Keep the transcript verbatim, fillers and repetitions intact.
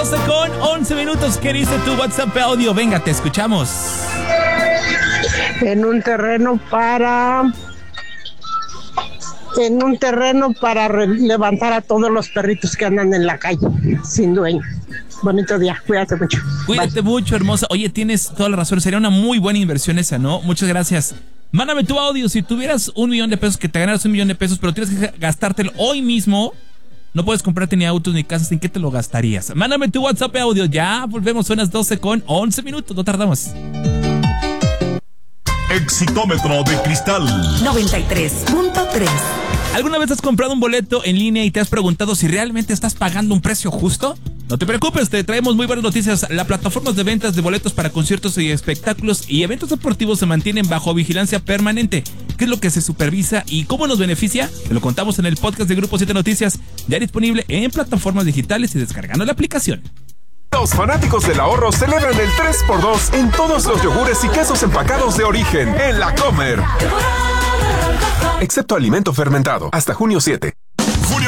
doce con once minutos. ¿Qué dice tu WhatsApp audio? Venga, te escuchamos. En un terreno para... En un terreno para re- levantar a todos los perritos que andan en la calle, sin dueño. Bonito día, cuídate mucho. Cuídate Bye. mucho, hermosa. Oye, tienes toda la razón. Sería una muy buena inversión esa, ¿no? Muchas gracias. Mándame tu audio. Si tuvieras un millón de pesos, que te ganaras un millón de pesos, pero tienes que gastártelo hoy mismo, no puedes comprarte ni autos ni casas, ¿en qué te lo gastarías? Mándame tu WhatsApp audio. Ya volvemos, son las doce con once minutos. No tardamos. Exitómetro de cristal noventa y tres punto tres. ¿Alguna vez has comprado un boleto en línea y te has preguntado si realmente estás pagando un precio justo? No te preocupes, te traemos muy buenas noticias. Las plataformas de ventas de boletos para conciertos y espectáculos y eventos deportivos se mantienen bajo vigilancia permanente. ¿Qué es lo que se supervisa y cómo nos beneficia? Te lo contamos en el podcast de Grupo siete Noticias, ya disponible en plataformas digitales y descargando la aplicación. Los fanáticos del ahorro celebran el tres por dos en todos los yogures y quesos empacados de origen en La Comer. Excepto alimento fermentado, hasta junio siete.